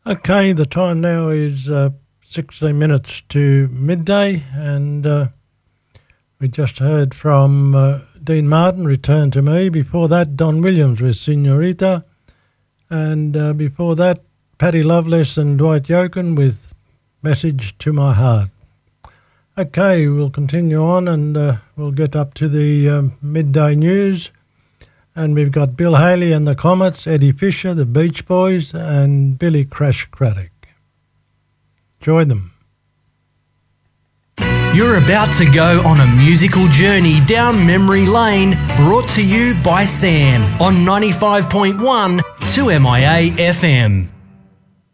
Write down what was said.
Okay, the time now is 16 minutes to midday, and we just heard from Dean Martin, Return to Me. Before that, Don Williams with Senorita, and before that, Paddy Loveless and Dwight Yoakam with Message to My Heart. Okay, we'll continue on, and we'll get up to the midday news. And we've got Bill Haley and the Comets, Eddie Fisher, the Beach Boys, and Billy Crash Craddock. Enjoy them. You're about to go on a musical journey down memory lane, brought to you by Sam on 95.1 2MIA FM.